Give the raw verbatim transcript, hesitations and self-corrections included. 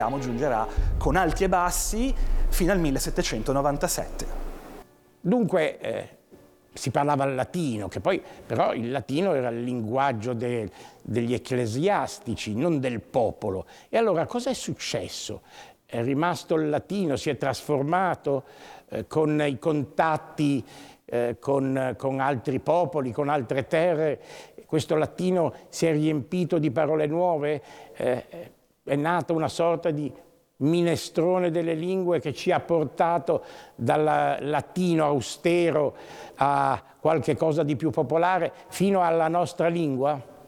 giungerà con alti e bassi fino al millesettecentonovantasette. Dunque eh, si parlava il latino, che poi però il latino era il linguaggio de, degli ecclesiastici, non del popolo. E allora cosa è successo? È rimasto il latino, si è trasformato eh, con i contatti eh, con, con altri popoli, con altre terre. Questo latino si è riempito di parole nuove, eh, è nata una sorta di minestrone delle lingue che ci ha portato dal latino austero a qualche cosa di più popolare fino alla nostra lingua.